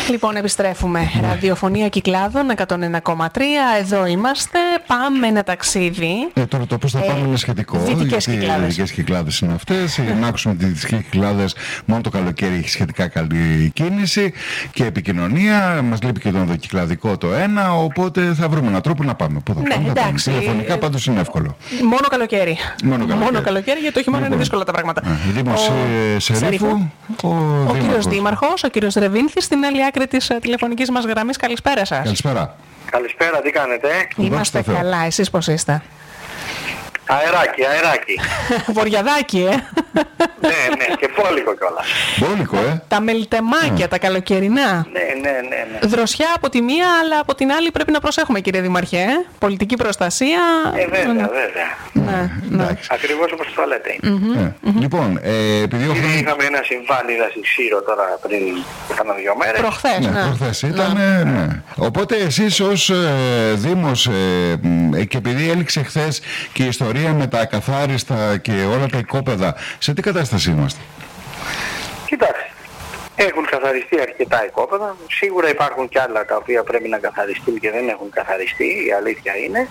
Λοιπόν, επιστρέφουμε. Ραδιοφωνία Κυκλάδων 101,3. Εδώ είμαστε. Πάμε ένα ταξίδι. Τώρα το πώς θα πάμε είναι σχετικό. Δυτικές Κυκλάδες. Δυτικές Κυκλάδες είναι αυτές. Να άκουσουμε ότι οι Δυτικές Κυκλάδες μόνο το καλοκαίρι έχει σχετικά καλή κίνηση και επικοινωνία. Μας λείπει και το ενδοκυκλαδικό το ένα. Οπότε θα βρούμε έναν τρόπο να πάμε. Πού θα πάμε, θα πάμε. Τηλεφωνικά πάντως είναι εύκολο. Μόνο καλοκαίρι. Μόνο καλοκαίρι, γιατί το χειμώνα είναι δύσκολα τα πράγματα. Δήμος Σερίφου. Ο κύριος Δήμαρχος, ο κύριος Ρεβίνθης, στην άλλη άκρη της τηλεφωνικής μας γραμμής. Καλησπέρα σας. Καλησπέρα. Καλησπέρα, τι κάνετε? Είμαστε καλά, εσείς πώς είστε? Αεράκι. Βοριαδάκι, Ναι, και πόλικο κιόλας. Πόλικο, Τα μελτεμάκια, τα καλοκαιρινά. Ναι. Δροσιά από τη μία, αλλά από την άλλη πρέπει να προσέχουμε, κύριε Δήμαρχε. Πολιτική προστασία. Βέβαια. Ναι. Ακριβώς όπως το λέτε. Λοιπόν, επειδή είχαμε ένα συμβάν, είδα στη Σύρο τώρα πριν κάνα 2 μέρες. Προχθές ήταν. Ναι. Οπότε εσείς ως Δήμος, και επειδή έληξε χθες και η ιστορία με τα ακαθάριστα και όλα τα οικόπεδα, σε τι κατάσταση είμαστε? Κοιτάξτε, έχουν καθαριστεί αρκετά οικόπεδα. Σίγουρα υπάρχουν κι άλλα τα οποία πρέπει να καθαριστούν και δεν έχουν καθαριστεί, η αλήθεια είναι.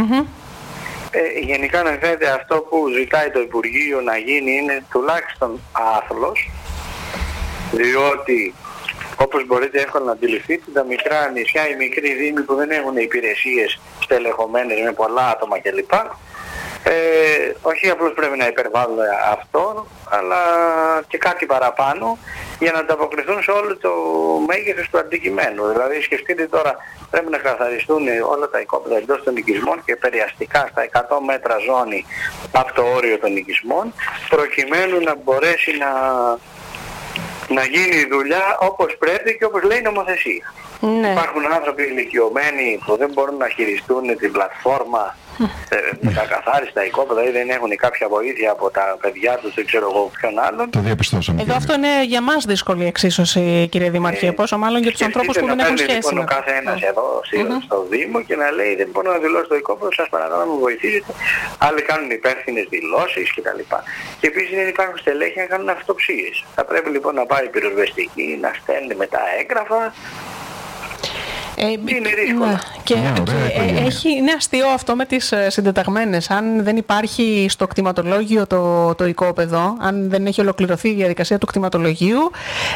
Γενικά να ξέρετε, αυτό που ζητάει το Υπουργείο να γίνει είναι τουλάχιστον άθλος, διότι όπως μπορείτε εύκολα να αντιληφθείτε, τα μικρά νησιά, οι μικροί δήμοι που δεν έχουν υπηρεσίες στελεχωμένες με πολλά άτομα κλπ. Όχι απλώς πρέπει να υπερβάλλουν αυτό, αλλά και κάτι παραπάνω για να ανταποκριθούν σε όλο το μέγεθος του αντικειμένου. Δηλαδή σκεφτείτε τώρα, πρέπει να καθαριστούν όλα τα οικόπεδα εντός των οικισμών και περιαστικά στα 100 μέτρα ζώνη από το όριο των οικισμών, προκειμένου να μπορέσει να γίνει η δουλειά όπως πρέπει και όπως λέει η νομοθεσία. Ναι. Υπάρχουν άνθρωποι ηλικιωμένοι που δεν μπορούν να χειριστούν την πλατφόρμα με τα καθάριστα οικόπεδα ή δεν έχουν κάποια βοήθεια από τα παιδιά τους, δεν ξέρω εγώ ποιον άλλον. Το διαπιστώσαμε. Εδώ αυτό είναι για μας δύσκολη εξίσωση, κύριε Δήμαρχε, πόσο μάλλον για τους ανθρώπους που δεν έχουν σχέση. Λοιπόν, ο κάθε ένας εδώ στο Δήμο και να λέει δεν μπορώ να δηλώσω το οικόπεδο, σας παρακαλώ να με βοηθήσετε. Άλλοι κάνουν υπεύθυνες δηλώσεις κτλ. Και επίσης δεν υπάρχουν στελέχη να κάνουν αυτοψίες. Θα πρέπει λοιπόν να πάει η πυροσβεστική, να στέλνει μετά έγγραφα. Είναι δύσκολο. Είναι αστείο αυτό με τις συντεταγμένες. Αν δεν υπάρχει στο κτηματολόγιο το οικόπεδο, αν δεν έχει ολοκληρωθεί η διαδικασία του κτηματολογίου,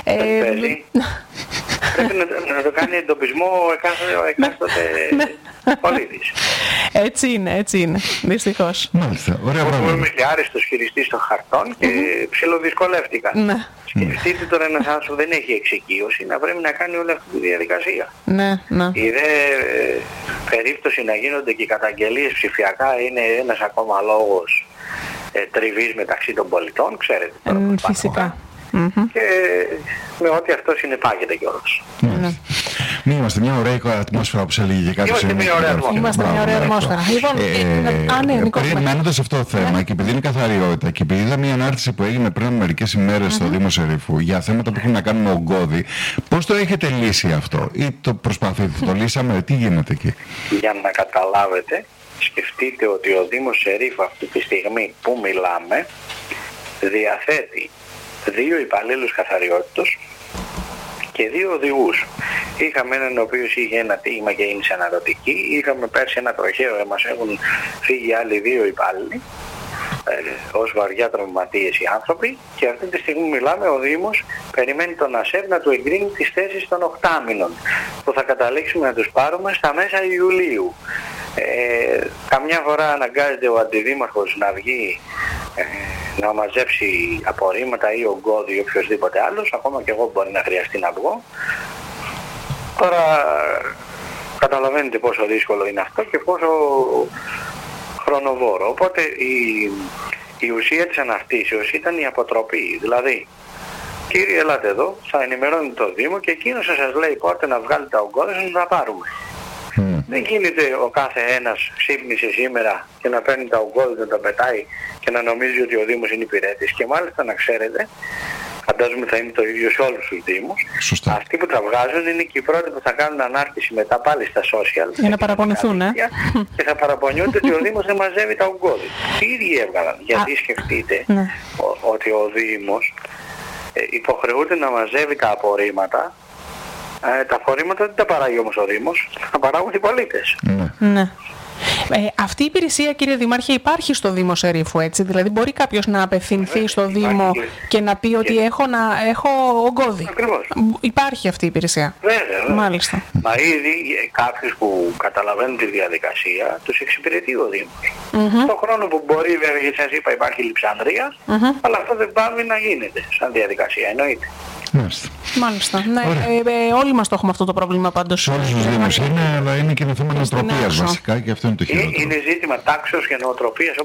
πρέπει να το κάνει εντοπισμό εκάστοτε πολίτης. Έτσι είναι, δυστυχώς. Μάλιστα, ωραία πράγμα. Είμαι και άριστος χειριστής των χαρτών και ψιλοδυσκολεύτηκα. Σκεφτείτε τώρα ένας άνθρωπος δεν έχει εξοικείωση να πρέπει να κάνει όλη αυτή τη διαδικασία. Η δε περίπτωση να γίνονται και καταγγελίες ψηφιακά είναι ένας ακόμα λόγος τριβής μεταξύ των πολιτών, ξέρετε. Φυσικά. Και με ό,τι αυτό συνεπάγεται κιόλας. Μην είμαστε μια ωραία ατμόσφαιρα όπως έλεγε και κάθε Είμαστε μια ωραία ατμόσφαιρα. Πριν μένοντας σε αυτό το θέμα και επειδή είναι καθαριότητα και επειδή είδα μια ανάρτηση που έγινε πριν μερικές ημέρες στο Δήμο Σερίφου για θέματα που έχουν να κάνουν με ογκώδη, πώς το έχετε λύσει αυτό ή το προσπαθείτε, το λύσαμε, τι γίνεται εκεί? Για να καταλάβετε, σκεφτείτε ότι ο Δήμος Σερίφου αυτή τη στιγμή που μιλάμε διαθέτει 2 υπαλλήλους καθαριότητος και 2 οδηγούς. Είχαμε έναν ο οποίος είχε ένα τύχημα και είναι σε αναρωτική. Είχαμε πέρσι ένα τροχαίο, μας έχουν φύγει άλλοι 2 υπάλληλοι ως βαριά τραυματίες οι άνθρωποι και αυτή τη στιγμή μιλάμε, ο Δήμος περιμένει τον ΑΣΕΒ να του εγκρίνει τις θέσεις των 8 μήνων που θα καταλήξουμε να τους πάρουμε στα μέσα Ιουλίου. Καμιά φορά αναγκάζεται ο αντιδήμαρχος να βγει να μαζέψει απορρίμματα ή ογκώδη ή οποιοδήποτε άλλος, ακόμα και εγώ μπορεί να χρειαστεί να βγω. Τώρα καταλαβαίνετε πόσο δύσκολο είναι αυτό και πόσο χρονοβόρο. Οπότε η ουσία της αναρτήσεως ήταν η αποτροπή. Δηλαδή, κύριε ελάτε εδώ, θα ενημερώνετε το Δήμο και εκείνος θα σας λέει πότε να βγάλετε τα ογκώδη σας να τα πάρουμε. Δεν γίνεται ο κάθε ένας ξύπνησε σήμερα και να παίρνει τα ογκώδη, να τα πετάει και να νομίζει ότι ο Δήμος είναι υπηρέτης. Και μάλιστα να ξέρετε, φαντάζομαι θα είναι το ίδιο σε όλους τους Δήμους. Σωστά. Αυτοί που τα βγάζουν είναι και οι πρώτοι που θα κάνουν ανάρτηση μετά πάλι στα social. Για να παραπονηθούν, και θα παραπονιούνται ότι ο Δήμος δεν μαζεύει τα ογκώδη. Τι ίδιοι έβγαλαν. Γιατί σκεφτείτε ότι ο Δήμος υποχρεούται να μαζεύει τα απορρίμματα Τα απορρίμματα δεν τα παράγει όμως ο Δήμος, τα παράγουν οι πολίτες. Ναι. Αυτή η υπηρεσία, κύριε Δήμαρχε, υπάρχει στο Δήμο Σερίφου, έτσι? Δηλαδή μπορεί κάποιος να απευθυνθεί στο Δήμο και να πει ότι έχω ογκώδη. Ακριβώς. Υπάρχει αυτή η υπηρεσία. Βέβαια. Μάλιστα. Μα ήδη κάποιους που καταλαβαίνουν τη διαδικασία τους εξυπηρετεί ο Δήμος. Στον χρόνο που μπορεί, βέβαια, σας είπα, υπάρχει λειψανδρία, αλλά αυτό δεν πάβει να γίνεται σαν διαδικασία, εννοείται. Μάλιστα. Ναι, όλοι μας το έχουμε αυτό το πρόβλημα πάντως. Σε όλους τους Δήμους είναι, αλλά είναι και ένα θέμα νοοτροπίας βασικά και αυτό είναι το χειρότερο. Είναι ζήτημα τάξεως και νοοτροπίας.